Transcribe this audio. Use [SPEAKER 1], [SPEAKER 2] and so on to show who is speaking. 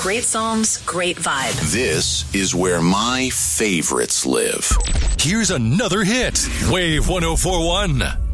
[SPEAKER 1] Great songs, great vibe.
[SPEAKER 2] This is where my favorites live.
[SPEAKER 3] Here's another hit. Wave 104.1.